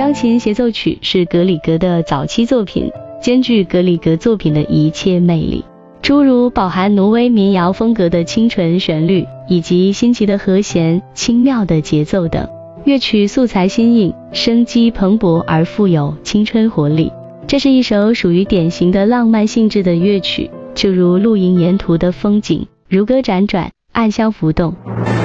钢琴协奏曲是格里格的早期作品，兼具格里格作品的一切魅力，诸如饱含挪威民谣风格的清纯旋律，以及新奇的和弦、轻妙的节奏等。乐曲素材新颖，生机蓬勃而富有青春活力。这是一首属于典型的浪漫性质的乐曲，就如露营沿途的风景，如歌辗转，暗香浮动。